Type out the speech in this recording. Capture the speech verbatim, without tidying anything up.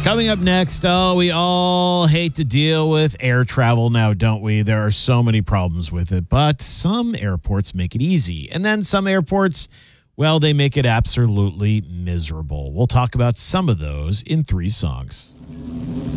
Coming up next, oh, we all hate to deal with air travel now, don't we? There are so many problems with it, but some airports make it easy. And then some airports, well, they make it absolutely miserable. We'll talk about some of those in three songs.